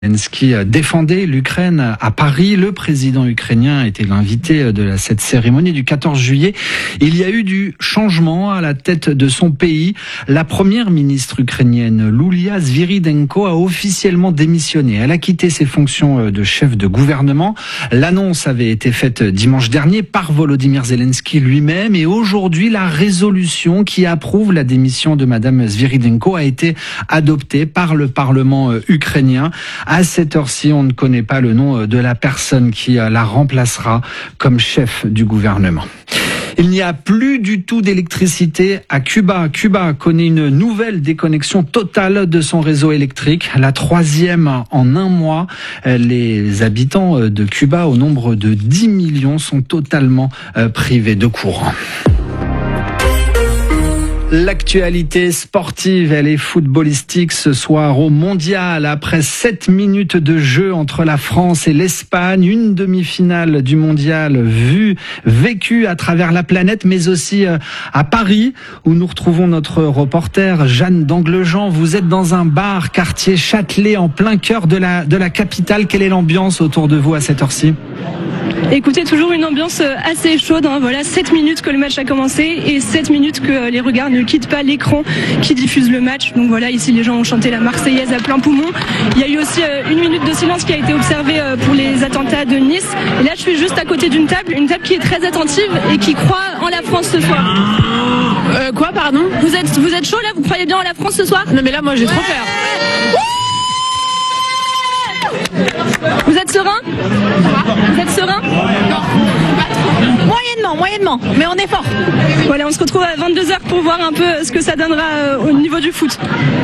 Zelensky défendait l'Ukraine à Paris. Le président ukrainien était l'invité de cette cérémonie du 14 juillet. Il y a eu du changement à la tête de son pays. La première ministre ukrainienne, Yulia Sviridenko, a officiellement démissionné. Elle a quitté ses fonctions de chef de gouvernement. L'annonce avait été faite dimanche dernier par Volodymyr Zelensky lui-même. Et aujourd'hui, la résolution qui approuve la démission de Madame Sviridenko a été adoptée par le Parlement ukrainien. À cette heure-ci, on ne connaît pas le nom de la personne qui la remplacera comme chef du gouvernement. Il n'y a plus du tout d'électricité à Cuba. Cuba connaît une nouvelle déconnexion totale de son réseau électrique, la troisième en un mois. Les habitants de Cuba, au nombre de 10 millions, sont totalement privés de courant. L'actualité sportive, elle est footballistique ce soir au Mondial. Après 7 minutes de jeu entre la France et l'Espagne, une demi-finale du Mondial vécue à travers la planète, mais aussi à Paris, où nous retrouvons notre reporter Jeanne d'Anglejean. Vous êtes dans un bar quartier Châtelet, en plein cœur de la capitale. Quelle est l'ambiance autour de vous à cette heure-ci ? Écoutez, toujours une ambiance assez chaude. Voilà, 7 minutes que le match a commencé et 7 minutes que les regards ne quittent pas l'écran qui diffuse le match. Donc voilà, ici les gens ont chanté la Marseillaise à plein poumon. Il y a eu aussi une minute de silence qui a été observée pour les attentats de Nice. Et là, je suis juste à côté d'une table qui est très attentive et qui croit en la France ce soir. Quoi, pardon ? Vous êtes chaud là ? Vous croyez bien en la France ce soir ? Non mais là, moi j'ai trop peur. Vous êtes serein ? Vous êtes serein ? Moyennement, mais on est fort. Voilà, on se retrouve à 22h pour voir un peu ce que ça donnera au niveau du foot.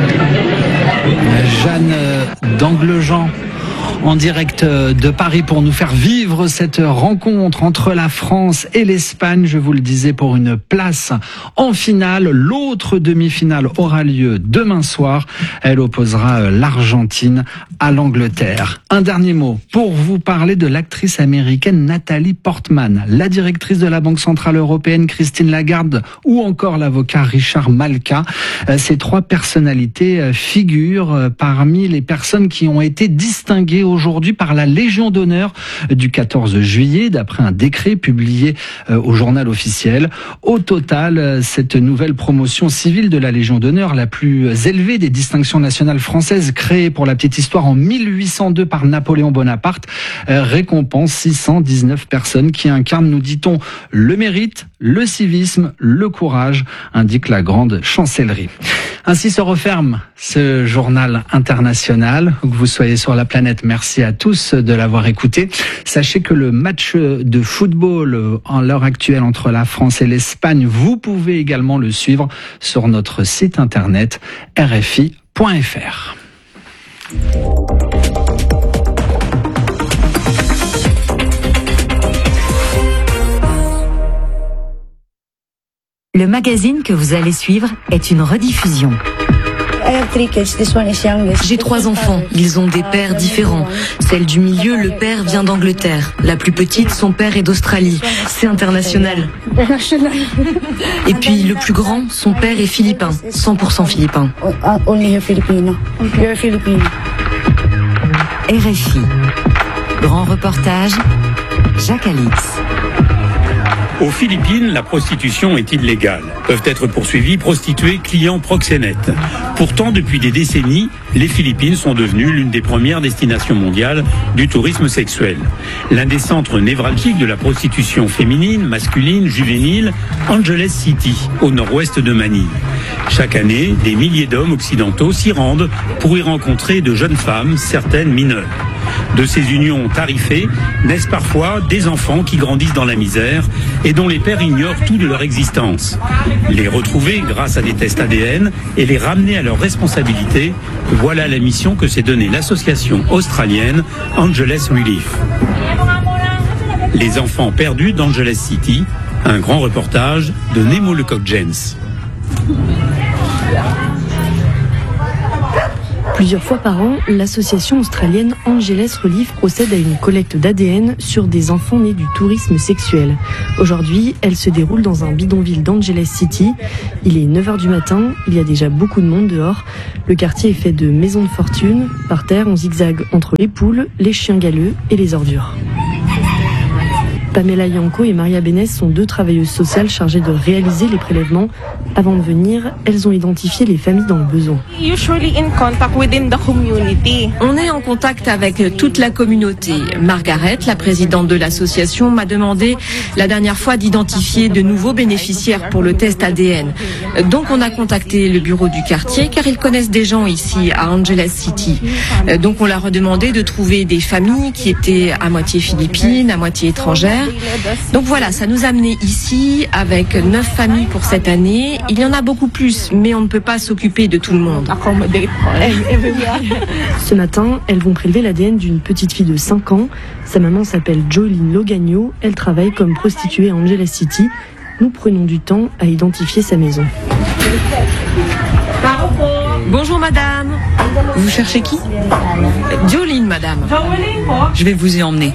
Jeanne d'Anglejean en direct de Paris pour nous faire vivre cette rencontre entre la France et l'Espagne, je vous le disais, pour une place en finale. L'autre demi-finale aura lieu demain soir. Elle opposera l'Argentine à l'Angleterre. Un dernier mot pour vous parler de l'actrice américaine Nathalie Portman, la directrice de la Banque Centrale Européenne Christine Lagarde ou encore l'avocat Richard Malka. Ces trois personnalités figurent parmi les personnes qui ont été distinguées aujourd'hui par la Légion d'honneur du 14 juillet, d'après un décret publié au journal officiel. Au total, cette nouvelle promotion civile de la Légion d'honneur, la plus élevée des distinctions nationales françaises, créée pour la petite histoire en 1802 par Napoléon Bonaparte, récompense 619 personnes qui incarnent, nous dit-on, le mérite, le civisme, le courage, indique la grande chancellerie. Ainsi se referme ce journal international. Que vous soyez sur la planète, merci à tous de l'avoir écouté. Sachez que le match de football en l'heure actuelle entre la France et l'Espagne, vous pouvez également le suivre sur notre site internet rfi.fr. Le magazine que vous allez suivre est une rediffusion. J'ai 3 enfants, ils ont des pères différents. Celle du milieu, le père vient d'Angleterre. La plus petite, son père est d'Australie. C'est international. Et puis le plus grand, son père est philippin, 100% philippin. RFI. Grand reportage, Jacques Alix. Aux Philippines, la prostitution est illégale. Peuvent être poursuivis prostituées, clients, proxénètes. Pourtant, depuis des décennies, les Philippines sont devenues l'une des premières destinations mondiales du tourisme sexuel. L'un des centres névralgiques de la prostitution féminine, masculine, juvénile, Angeles City, au nord-ouest de Manille. Chaque année, des milliers d'hommes occidentaux s'y rendent pour y rencontrer de jeunes femmes, certaines mineures. De ces unions tarifées naissent parfois des enfants qui grandissent dans la misère et dont les pères ignorent tout de leur existence. Les retrouver grâce à des tests ADN et les ramener à leur responsabilité, voilà la mission que s'est donnée l'association australienne Angeles Relief. Les enfants perdus d'Angeles City, un grand reportage de Nemo Lecoq James. Plusieurs fois par an, l'association australienne Angeles Relief procède à une collecte d'ADN sur des enfants nés du tourisme sexuel. Aujourd'hui, elle se déroule dans un bidonville d'Angeles City. Il est 9h du matin, il y a déjà beaucoup de monde dehors. Le quartier est fait de maisons de fortune. Par terre, on zigzague entre les poules, les chiens galeux et les ordures. Pamela Yanko et Maria Bénès sont deux travailleuses sociales chargées de réaliser les prélèvements. Avant de venir, elles ont identifié les familles dans le besoin. On est en contact avec toute la communauté. Margaret, la présidente de l'association, m'a demandé la dernière fois d'identifier de nouveaux bénéficiaires pour le test ADN. Donc on a contacté le bureau du quartier car ils connaissent des gens ici à Angeles City. Donc on leur a demandé de trouver des familles qui étaient à moitié philippines, à moitié étrangères. Donc voilà, ça nous a amené ici avec 9 familles pour cette année. Il y en a beaucoup plus, mais on ne peut pas s'occuper de tout le monde. Ce matin, elles vont prélever l'ADN d'une petite fille de 5 ans. Sa maman s'appelle Jolene Logagno. Elle travaille comme prostituée à Angeles City. Nous prenons du temps à identifier sa maison. Bonjour madame. Vous cherchez qui? Jolene madame. Je vais vous y emmener.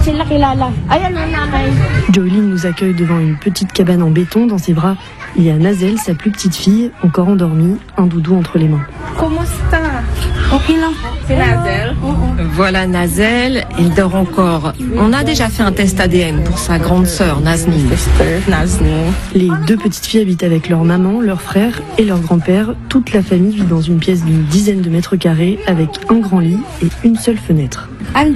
Jolene nous accueille devant une petite cabane en béton. Dans ses bras, il y a Nazel, sa plus petite fille, encore endormie, un doudou entre les mains. Voilà Nazel, il dort encore. On a déjà fait un test ADN pour sa grande sœur Naznine. Les deux petites filles habitent avec leur maman, leur frère et leur grand-père. Toute la famille vit dans une pièce d'une dizaine de mètres carrés avec un grand lit et une seule fenêtre.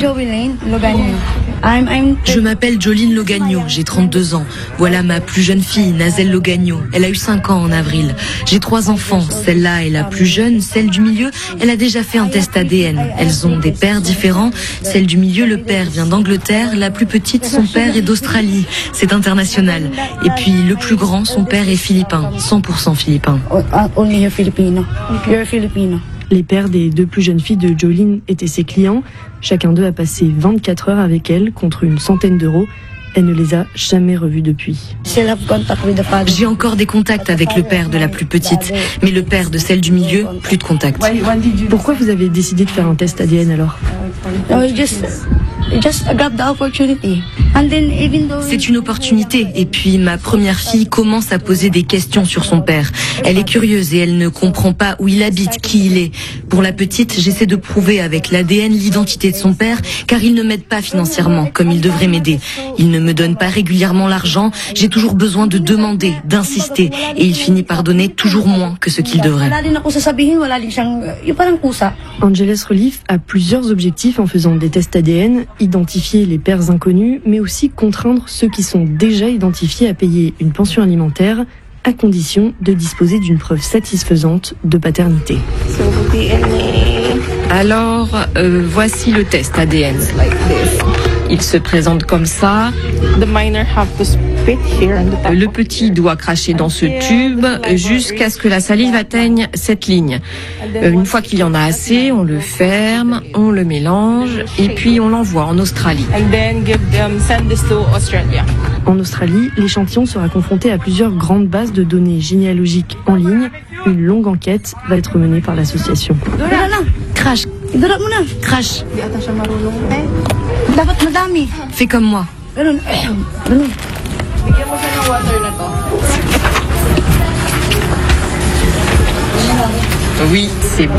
Je m'appelle Jolene Logagno, j'ai 32 ans. Voilà ma plus jeune fille, Nazel Logagno. Elle a eu 5 ans en avril. J'ai 3 enfants. Celle-là est la plus jeune, celle du milieu, elle a déjà fait un test ADN. Elles ont des pères différents. Celle du milieu, le père vient d'Angleterre. La plus petite, son père est d'Australie. C'est international. Et puis le plus grand, son père est philippin, 100% philippin. Les pères des deux plus jeunes filles de Jolene étaient ses clients. Chacun d'eux a passé 24 heures avec elle contre une centaine d'euros. Elle ne les a jamais revus depuis. J'ai encore des contacts avec le père de la plus petite, mais le père de celle du milieu, plus de contact. Pourquoi vous avez décidé de faire un test ADN alors ? C'est une opportunité. Et puis ma première fille commence à poser des questions sur son père. Elle est curieuse et elle ne comprend pas où il habite, qui il est. Pour la petite, j'essaie de prouver avec l'ADN l'identité de son père, car il ne m'aide pas financièrement, comme il devrait m'aider. Il ne me donne pas régulièrement l'argent. J'ai toujours besoin de demander, d'insister. Et il finit par donner toujours moins que ce qu'il devrait. Angeles Relief a plusieurs objectifs en faisant des tests ADN. Identifier les pères inconnus, mais aussi contraindre ceux qui sont déjà identifiés à payer une pension alimentaire, à condition de disposer d'une preuve satisfaisante de paternité. Alors, voici le test ADN. Il se présente comme ça. Le petit doit cracher dans ce tube jusqu'à ce que la salive atteigne cette ligne. Une fois qu'il y en a assez, on le ferme, on le mélange et puis on l'envoie en Australie. En Australie, l'échantillon sera confronté à plusieurs grandes bases de données généalogiques en ligne. Une longue enquête va être menée par l'association. Crash. Crash. Fais comme moi. Oui, c'est bon.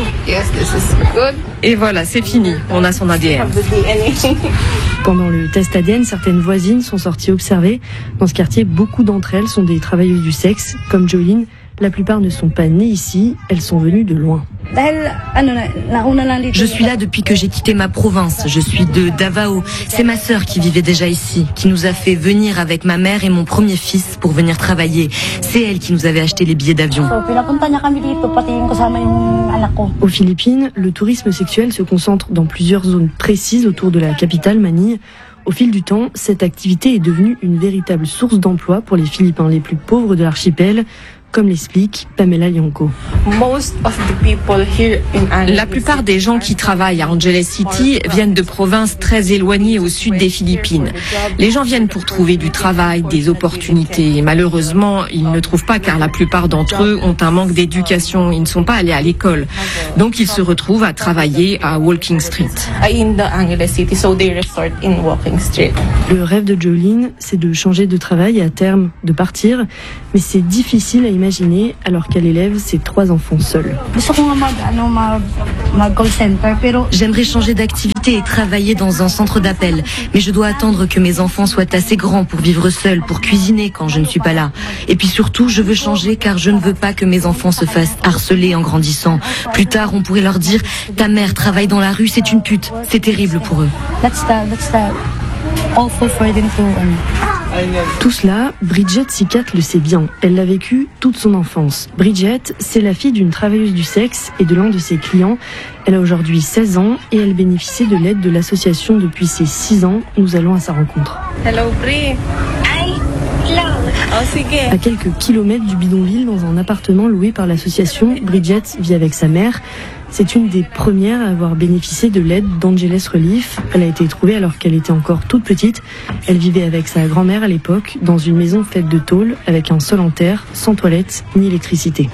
Et voilà, c'est fini. On a son ADN. Pendant le test ADN, certaines voisines sont sorties observer. Dans ce quartier, beaucoup d'entre elles sont des travailleuses du sexe, comme Jolene. La plupart ne sont pas nées ici, elles sont venues de loin. Je suis là depuis que j'ai quitté ma province. Je suis de Davao. C'est ma sœur qui vivait déjà ici, qui nous a fait venir avec ma mère et mon premier fils pour venir travailler. C'est elle qui nous avait acheté les billets d'avion. Aux Philippines, le tourisme sexuel se concentre dans plusieurs zones précises autour de la capitale, Manille. Au fil du temps, cette activité est devenue une véritable source d'emploi pour les Philippins les plus pauvres de l'archipel. comme l'explique Pamela Yonko. La plupart des gens qui travaillent à Angeles City viennent de provinces très éloignées au sud des Philippines. Les gens viennent pour trouver du travail, des opportunités. Malheureusement, ils ne trouvent pas car la plupart d'entre eux ont un manque d'éducation. Ils ne sont pas allés à l'école. Donc ils se retrouvent à travailler à Walking Street. Le rêve de Jolene, c'est de changer de travail et à terme de partir. Mais c'est difficile à imaginer alors qu'elle élève ses 3 enfants seuls. J'aimerais changer d'activité et travailler dans un centre d'appel. Mais je dois attendre que mes enfants soient assez grands pour vivre seuls, pour cuisiner quand je ne suis pas là. Et puis surtout, je veux changer car je ne veux pas que mes enfants se fassent harceler en grandissant. Plus tard, on pourrait leur dire « Ta mère travaille dans la rue, c'est une pute ». C'est terrible pour eux. Tout cela, Bridget Sikat le sait bien. Elle l'a vécu toute son enfance. Bridget, c'est la fille d'une travailleuse du sexe et de l'un de ses clients. Elle a aujourd'hui 16 ans et elle bénéficie de l'aide de l'association depuis ses 6 ans. Nous allons à sa rencontre. Hello, Bri. À quelques kilomètres du bidonville, dans un appartement loué par l'association, Bridget vit avec sa mère. C'est une des premières à avoir bénéficié de l'aide d'Angeles Relief. Elle a été trouvée alors qu'elle était encore toute petite. Elle vivait avec sa grand-mère à l'époque, dans une maison faite de tôle, avec un sol en terre, sans toilette ni électricité.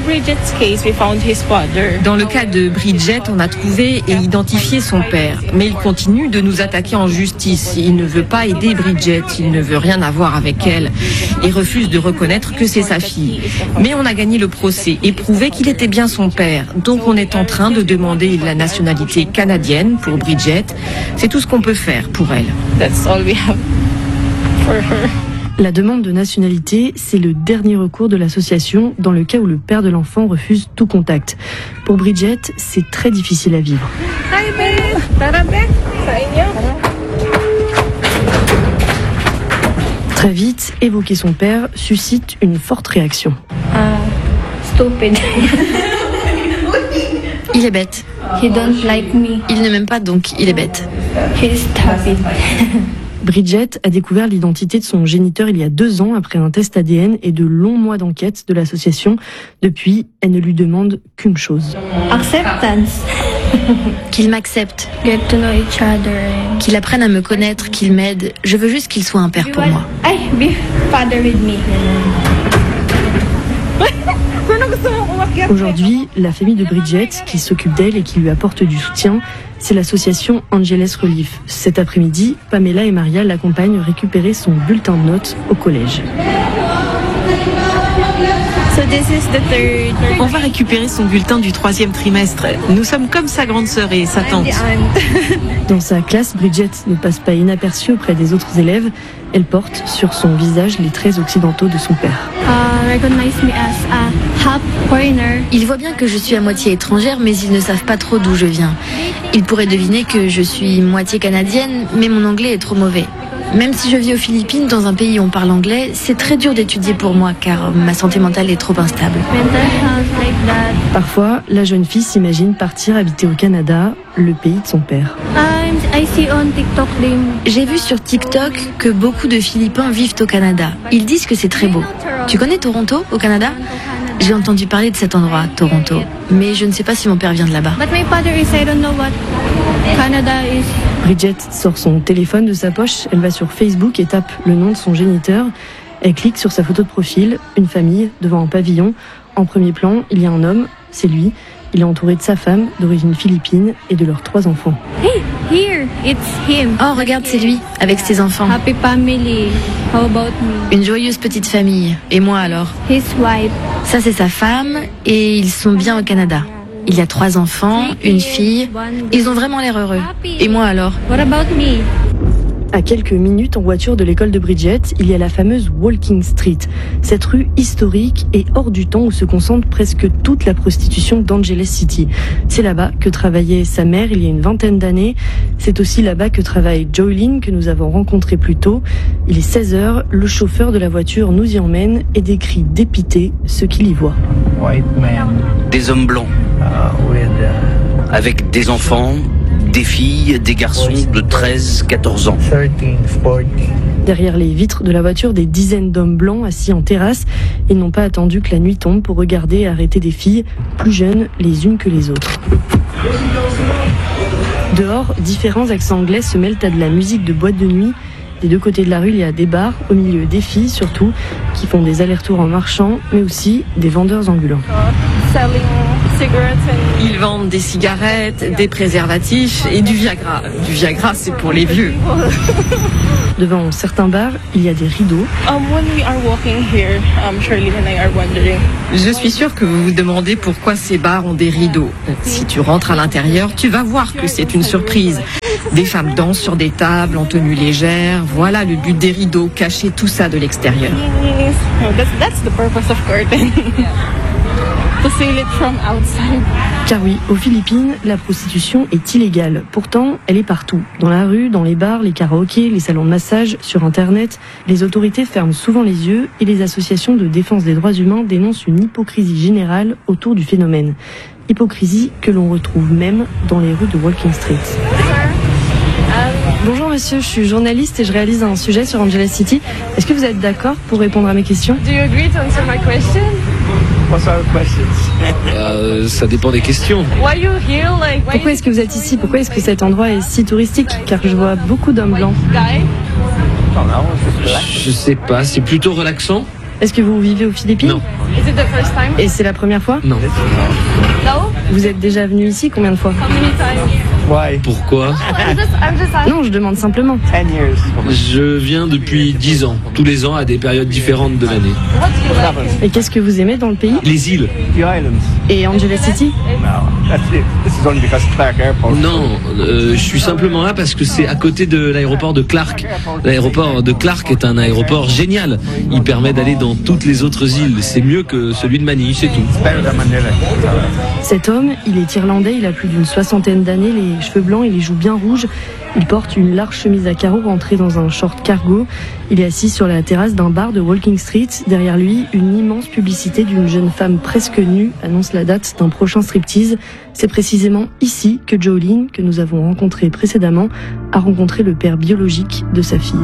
Dans le cas de Bridget, on a trouvé et identifié son père. Mais il continue de nous attaquer en justice. Il ne veut pas aider Bridget, il ne veut rien avoir avec elle et refuse de reconnaître que c'est sa fille. Mais on a gagné le procès et prouvé qu'il était bien son père. Donc on est en train de demander la nationalité canadienne pour Bridget. C'est tout ce qu'on peut faire pour elle. That's all we have for her. La demande de nationalité, c'est le dernier recours de l'association dans le cas où le père de l'enfant refuse tout contact. Pour Bridget, c'est très difficile à vivre. Très vite, évoquer son père suscite une forte réaction. Stupid. Il est bête. He don't like me. Il ne m'aime pas, donc il est bête. He's stupid. Bridget a découvert l'identité de son géniteur il y a 2 ans après un test ADN et de longs mois d'enquête de l'association. Depuis, elle ne lui demande qu'une chose. Acceptance. Qu'il m'accepte. Get to know each other. Qu'il apprenne à me connaître, qu'il m'aide. Je veux juste qu'il soit un père pour moi. Hey, be father with me. Aujourd'hui, la famille de Bridget, qui s'occupe d'elle et qui lui apporte du soutien, c'est l'association Angeles Relief. Cet après-midi, Pamela et Maria l'accompagnent récupérer son bulletin de notes au collège. On va récupérer son bulletin du 3e trimestre. Nous sommes comme sa grande sœur et sa tante. Dans sa classe, Bridget ne passe pas inaperçue auprès des autres élèves. Elle porte sur son visage les traits occidentaux de son père. Recognize me as a half foreigner. Ils voient bien que je suis à moitié étrangère, mais ils ne savent pas trop d'où je viens. Ils pourraient deviner que je suis moitié canadienne, mais mon anglais est trop mauvais. Même si je vis aux Philippines, dans un pays où on parle anglais, c'est très dur d'étudier pour moi, car ma santé mentale est trop instable. Parfois, la jeune fille s'imagine partir habiter au Canada, le pays de son père. I see on TikTok J'ai vu sur TikTok que beaucoup de Philippins vivent au Canada. Ils disent que c'est très beau. Tu connais Toronto, au Canada ? J'ai entendu parler de cet endroit, Toronto. Mais je ne sais pas si mon père vient de là-bas. But my father is, I don't know what Canada is. Bridget sort son téléphone de sa poche, elle va sur Facebook et tape le nom de son géniteur. Elle clique sur sa photo de profil, une famille devant un pavillon. En premier plan, il y a un homme, c'est lui. Il est entouré de sa femme, d'origine philippine, et de leurs 3 enfants. Hey, here, it's him. Oh, regarde, c'est lui, avec ses enfants. Happy family. How about me? Une joyeuse petite famille. Et moi alors ? His wife. Ça, c'est sa femme, et ils sont bien au Canada. Il y a 3 enfants, une fille. Ils ont vraiment l'air heureux. Et moi alors ? What about me? À quelques minutes en voiture de l'école de Bridget, il y a la fameuse Walking Street. Cette rue historique est hors du temps où se concentre presque toute la prostitution d'Angeles City. C'est là-bas que travaillait sa mère il y a une 20aine d'années. C'est aussi là-bas que travaille Jolene, que nous avons rencontré plus tôt. Il est 16h, le chauffeur de la voiture nous y emmène et décrit dépité ce qu'il y voit. Des hommes blancs, avec des enfants, des filles, des garçons de 13, 14 ans. Derrière les vitres de la voiture, des dizaines d'hommes blancs assis en terrasse. Ils n'ont pas attendu que la nuit tombe pour regarder et arrêter des filles, plus jeunes les unes que les autres. Dehors, différents accents anglais se mêlent à de la musique de boîte de nuit. Des deux côtés de la rue, il y a des bars, au milieu des filles surtout, qui font des allers-retours en marchant, mais aussi des vendeurs ambulants. Ils vendent des cigarettes, des préservatifs et du Viagra. Du Viagra, c'est pour les vieux. Devant certains bars, il y a des rideaux. Je suis sûre que vous vous demandez pourquoi ces bars ont des rideaux. Si tu rentres à l'intérieur, tu vas voir que c'est une surprise. Des femmes dansent sur des tables en tenue légère. Voilà le but des rideaux, cacher tout ça de l'extérieur. Car oui, aux Philippines, la prostitution est illégale. Pourtant, elle est partout. Dans la rue, dans les bars, les karaokés, les salons de massage, sur Internet. Les autorités ferment souvent les yeux et les associations de défense des droits humains dénoncent une hypocrisie générale autour du phénomène. Hypocrisie que l'on retrouve même dans les rues de Walking Street. Bonjour monsieur, je suis journaliste et je réalise un sujet sur Angeles City. Est-ce que vous êtes d'accord pour répondre à mes questions? Do you agree to answer my question? What's our questions? Ça dépend des questions. Why you here? Like, why Pourquoi est-ce que vous êtes ici? Pourquoi est-ce que cet endroit est si touristique? Car je vois beaucoup d'hommes blancs. guy? Je sais pas, c'est plutôt relaxant. Est-ce que vous vivez aux Philippines? Non. Is it the first time? Et c'est la première fois? Non. No? Vous êtes déjà venu ici combien de fois? How many times? Pourquoi? I'm just asking. Non, je demande simplement. Je viens depuis 10 ans, tous les ans à des périodes différentes de l'année. What do you like? Et qu'est-ce que vous aimez dans le pays? Les îles? Et Angeles City? Non, je suis simplement là parce que c'est à côté de l'aéroport de Clark. L'aéroport de Clark est un aéroport génial. Il permet d'aller dans toutes les autres îles. C'est mieux que celui de Manille, c'est tout. Cet homme, il est irlandais, il a plus d'une 60aine d'années, les cheveux blancs et les joues bien rouges. Il porte une large chemise à carreaux rentrée dans un short cargo. Il est assis sur la terrasse d'un bar de Walking Street. Derrière lui, une immense publicité d'une jeune femme presque nue annonce la date d'un prochain striptease. C'est précisément ici que Jolene, que nous avons rencontré précédemment, a rencontré le père biologique de sa fille.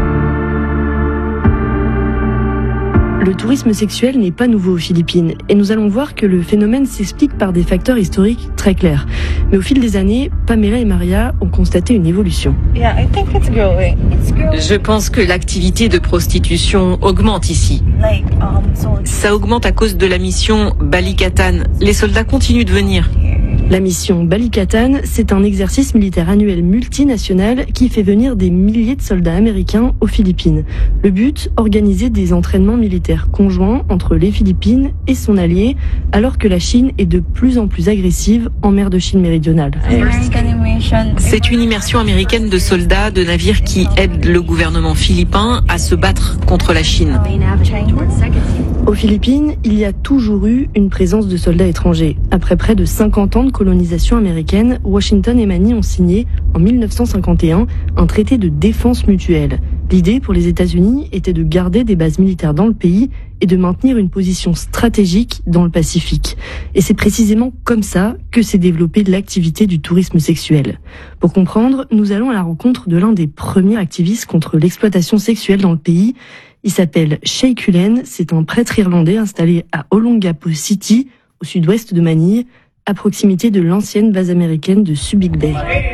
Le tourisme sexuel n'est pas nouveau aux Philippines et nous allons voir que le phénomène s'explique par des facteurs historiques très clairs. Mais au fil des années, Pamela et Maria ont constaté une évolution. Yeah, I think it's growing. Je pense que l'activité de prostitution augmente ici. Ça augmente à cause de la mission Balikatan. Les soldats continuent de venir. La mission Balikatan, c'est un exercice militaire annuel multinational qui fait venir des milliers de soldats américains aux Philippines. Le but, organiser des entraînements militaires conjoints entre les Philippines et son allié, alors que la Chine est de plus en plus agressive en mer de Chine méridionale. C'est une immersion américaine de soldats de navires qui aident le gouvernement philippin à se battre contre la Chine. Aux Philippines, il y a toujours eu une présence de soldats étrangers. Après près de 50 ans de colonisation américaine, Washington et Manille ont signé, en 1951, un traité de défense mutuelle. L'idée pour les États-Unis était de garder des bases militaires dans le pays et de maintenir une position stratégique dans le Pacifique. Et c'est précisément comme ça que s'est développée l'activité du tourisme sexuel. Pour comprendre, nous allons à la rencontre de l'un des premiers activistes contre l'exploitation sexuelle dans le pays. Il s'appelle Shay Cullen, c'est un prêtre irlandais installé à Olongapo City, au sud-ouest de Manille, à proximité de l'ancienne base américaine de Subic Bay.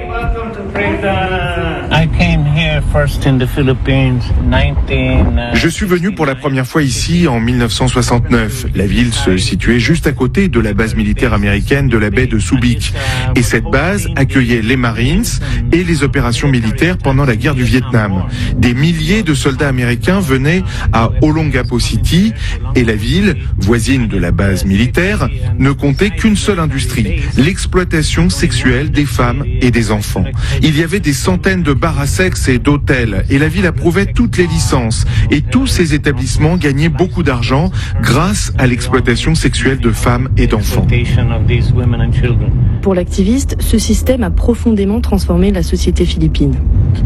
Je suis venu pour la première fois ici en 1969. La ville se situait juste à côté de la base militaire américaine de la baie de Subic. Et cette base accueillait les Marines et les opérations militaires pendant la guerre du Vietnam. Des milliers de soldats américains venaient à Olongapo City et la ville, voisine de la base militaire, ne comptait qu'une seule industrie, l'exploitation sexuelle des femmes et des enfants. Il y avait des centaines de bars à sexe et d'hôtels et la ville approuvait toutes les licences. Et tous ces établissements gagnaient beaucoup d'argent grâce à l'exploitation sexuelle de femmes et d'enfants. Pour l'activiste, ce système a profondément transformé la société philippine.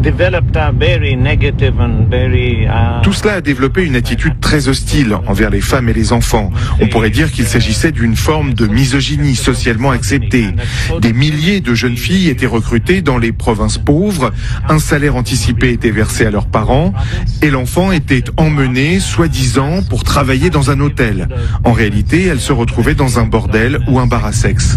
Tout cela a développé une attitude très hostile envers les femmes et les enfants. On pourrait dire qu'il s'agissait d'une forme de misogynie socialement acceptée. Des milliers de jeunes filles étaient recrutées dans les provinces pauvres, un salaire anticipé anticipée était versée à leurs parents et l'enfant était emmenée, soi-disant, pour travailler dans un hôtel. En réalité, elle se retrouvait dans un bordel ou un bar à sexe.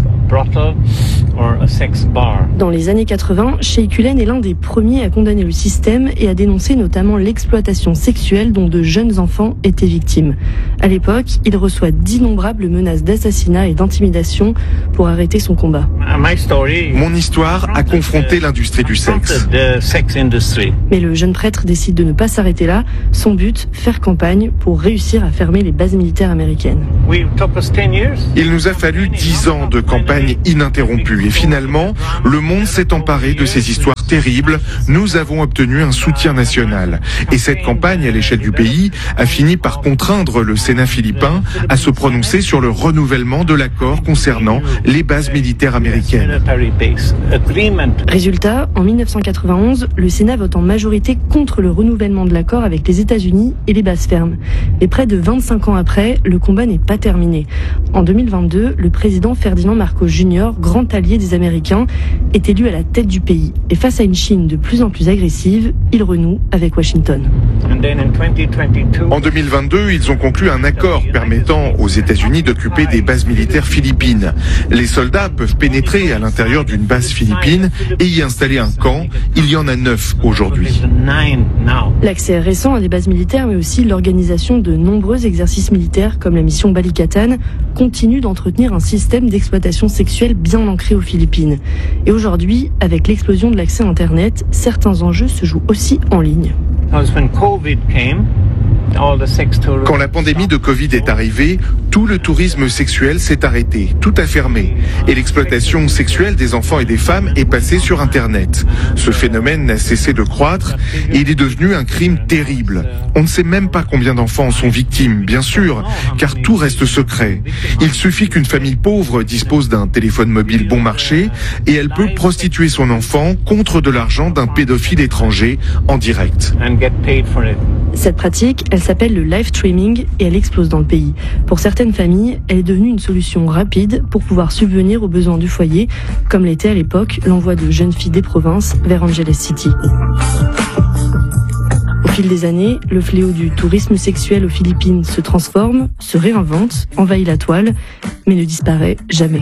Dans les années 80, Sheikh Ulen est l'un des premiers à condamner le système et à dénoncer notamment l'exploitation sexuelle dont de jeunes enfants étaient victimes. À l'époque, il reçoit d'innombrables menaces d'assassinat et d'intimidation pour arrêter son combat. Mon histoire a confronté l'industrie du sexe. Mais le jeune prêtre décide de ne pas s'arrêter là. Son but, faire campagne pour réussir à fermer les bases militaires américaines. Il nous a fallu 10 ans de campagne ininterrompue et finalement, le monde s'est emparé de ces histoires terribles. Nous avons obtenu un soutien national. Et cette campagne à l'échelle du pays a fini par contraindre le Sénat philippin à se prononcer sur le renouvellement de l'accord concernant les bases militaires américaines. Résultat, en 1991, le Sénat vote en majorité contre le renouvellement de l'accord avec les États-Unis et les bases fermes. Mais près de 25 ans après, le combat n'est pas terminé. En 2022, le président Ferdinand Marcos Jr., grand allié des Américains, est élu à la tête du pays. Et face à une Chine de plus en plus agressive, il renoue avec Washington. En 2022, ils ont conclu un accord permettant aux États-Unis d'occuper des bases militaires philippines. Les soldats peuvent pénétrer à l'intérieur d'une base philippine et y installer un camp. Il y en a 9 aujourd'hui. L'accès récent à des bases militaires, mais aussi l'organisation de nombreux exercices militaires comme la mission Balikatan, continue d'entretenir un système d'exploitation sexuelle bien ancré aux Philippines. Et aujourd'hui, avec l'explosion de l'accès à Internet, certains enjeux se jouent aussi en ligne. Quand la pandémie de Covid est arrivée, tout le tourisme sexuel s'est arrêté, tout a fermé. Et l'exploitation sexuelle des enfants et des femmes est passée sur Internet. Ce phénomène n'a cessé de croître et il est devenu un crime terrible. On ne sait même pas combien d'enfants en sont victimes, bien sûr, car tout reste secret. Il suffit qu'une famille pauvre dispose d'un téléphone mobile bon marché et elle peut prostituer son enfant contre de l'argent d'un pédophile étranger en direct. Cette pratique, elle s'appelle le live streaming et elle explose dans le pays. Pour certaines familles, elle est devenue une solution rapide pour pouvoir subvenir aux besoins du foyer, comme l'était à l'époque l'envoi de jeunes filles des provinces vers Angeles City. Au fil des années, le fléau du tourisme sexuel aux Philippines se transforme, se réinvente, envahit la toile, mais ne disparaît jamais.